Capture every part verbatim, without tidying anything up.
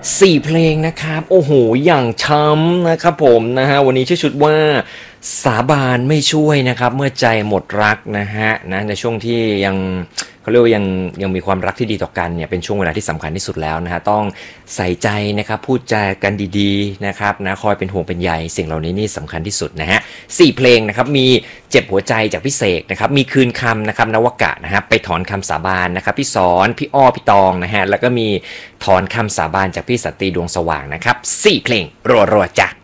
สี่เพลงนะครับโอ้โหอย่างช้ำนะครับผมนะฮะวันนี้ชื่อชุดว่าสาบานไม่ช่วยนะครับเมื่อใจหมดรักนะฮะนะในช่วงที่ยังเขาเรียกว่ายังยังมีความรักที่ดีต่อกันเนี่ยเป็นช่วงเวลาที่สำคัญที่สุดแล้วนะฮะต้องใส่ใจนะครับพูดจากันดีๆนะครับนะคอยเป็นห่วงเป็นใยสิ่งเหล่านี้นี่สำคัญที่สุดนะฮะสี่เพลงนะครับมีเจ็บหัวใจจากพี่เสกนะครับมีคืนคำนะครับนวกะนะฮะไปถอนคำสาบานนะครับพี่สอนพี่อ้อพี่ตองนะฮะแล้วก็มีถอนคำสาบานจากพี่สัตตีดวงสว่างนะครับสี่เพลงรัวๆจ้ะ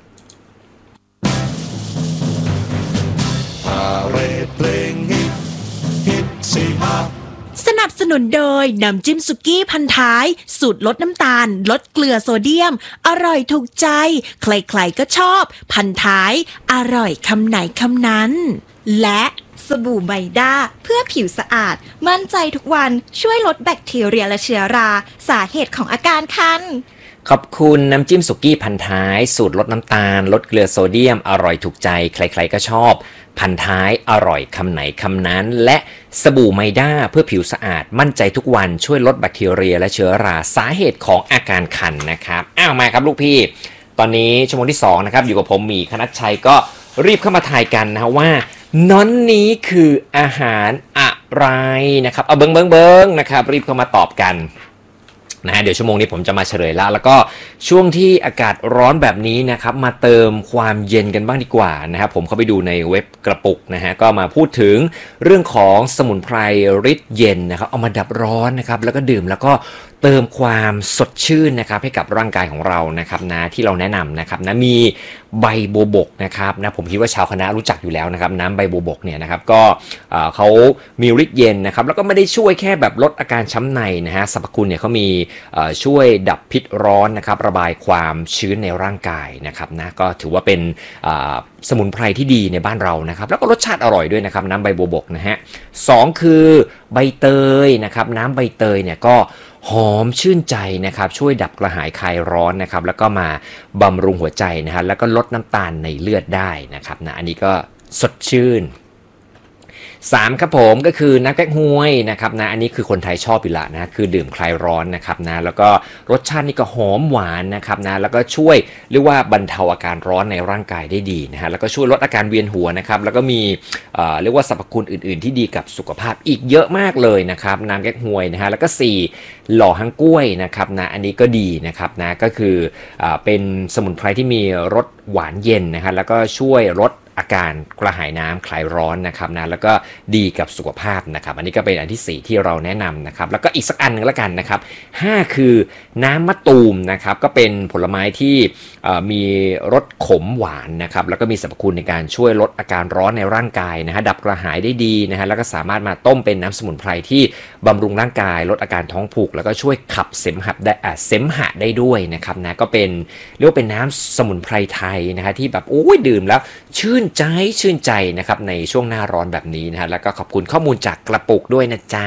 เพลงฮิตฮิตสี่ห้าสนับสนุนโดยน้ำจิ้มสุกี้พันท้ายสูตรลดน้ำตาลลดเกลือโซเดียมอร่อยถูกใจใครๆก็ชอบพันท้ายอร่อยคำไหนคำนั้นและสบู่ไมด้าเพื่อผิวสะอาดมั่นใจทุกวันช่วยลดแบคทีเรียและเชื้อราสาเหตุของอาการคันขอบคุณน้ำจิ้มสุกี้พันท้ายสูตรลดน้ำตาลลดเกลือโซเดียมอร่อยถูกใจใครๆก็ชอบพันท้ายอร่อยคำไหนคำนั้นและสบู่ไมด้าเพื่อผิวสะอาดมั่นใจทุกวันช่วยลดแบคทีเรียและเชื้อราสาเหตุของอาการคันนะครับอ้าวมาครับลูกพี่ตอนนี้ชั่วโมงที่สองนะครับอยู่กับผมหมีคณัชชัยก็รีบเข้ามาทายกันนะว่าน้อนนี้คืออาหารอะไรนะครับเอาเบิ้งเบิ้งเบิ้งนะครับรีบเข้ามาตอบกันนะฮะเดี๋ยวชั่วโมงนี้ผมจะมาเฉลยละแล้วก็ช่วงที่อากาศร้อนแบบนี้นะครับมาเติมความเย็นกันบ้างดีกว่านะครับผมเข้าไปดูในเว็บกระปุกนะฮะก็มาพูดถึงเรื่องของสมุนไพรฤทธิ์เย็นนะครับเอามาดับร้อนนะครับแล้วก็ดื่มแล้วก็เติมความสดชื่นนะครับให้กับร่างกายของเรานะครับนะที่เราแนะนำนะครับนะมีใบโบกนะครับนะผมคิดว่าชาวคณะรู้จักอยู่แล้วนะครับน้ำใบโบกเนี่ยนะครับก็เขามีฤทธิ์เย็นนะครับแล้วก็ไม่ได้ช่วยแค่แบบลดอาการช้ำในนะฮะสรรพคุณเนี่ยเขามีช่วยดับพิษร้อนนะครับระบายความชื้นในร่างกายนะครับนะก็ถือว่าเป็นสมุนไพรที่ดีในบ้านเรานะครับแล้วก็รสชาติอร่อยด้วยนะครับน้ำใบโบกนะฮะสองคือใบเตยนะครับน้ำใบเตยเนี่ยก็หอมชื่นใจนะครับช่วยดับกระหายคลายร้อนนะครับแล้วก็มาบำรุงหัวใจนะฮะแล้วก็ลดน้ำตาลในเลือดได้นะครับนะอันนี้ก็สดชื่นสามครับผมก็คือน้ำแก๊กฮวยนะครับนะอันนี้คือคนไทยชอบอยู่ละนะคือดื่มคลายร้อนนะครับนะแล้วก็รสชาตินี่ก็หอมหวานนะครับนะแล้วก็ช่วยเรียกว่าบรรเทาอาการร้อนในร่างกายได้ดีนะฮะแล้วก็ช่วยลดอาการเวียนหัวนะครับแล้วก็มีเอ่อเรียกว่าสรรพคุณอื่นๆที่ดีกับสุขภาพอีกเยอะมากเลยนะครับน้ำแก๊กฮวยนะฮะแล้วก็สี่หล่อฮังกล้วยนะครับนะอันนี้ก็ดีนะครับนะก็คืออ่าเป็นสมุนไพรที่มีรสหวานเย็นนะฮะแล้วก็ช่วยลดอาการกระหายน้ำคลายร้อนนะครับนะแล้วก็ดีกับสุขภาพนะครับอันนี้ก็เป็นอันที่สี่ที่เราแนะนำนะครับแล้วก็อีกสักอันนึงแล้วกันนะครับห้าคือน้ำมะตูมนะครับก็เป็นผลไม้ที่มีรสขมหวานนะครับแล้วก็มีสรรพคุณในการช่วยลดอาการร้อนในร่างกายนะฮะดับกระหายได้ดีนะฮะแล้วก็สามารถมาต้มเป็นน้ำสมุนไพรที่บำรุงร่างกายลดอาการท้องผูกแล้วก็ช่วยขับเสมหะได้เสมหะได้ด้วยนะครับนะก็เป็นเรียกว่าเป็นน้ำสมุนไพรไทยนะฮะที่แบบโอ้ยดื่มแล้วชื่นใจชื่นใจนะครับในช่วงหน้าร้อนแบบนี้นะฮะแล้วก็ขอบคุณข้อมูลจากกระปุกด้วยนะจ๊ะ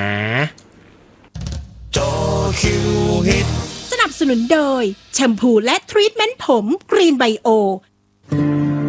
สนับสนุนโดยแชมพูและทรีทเมนต์ผมกรีนไบโอ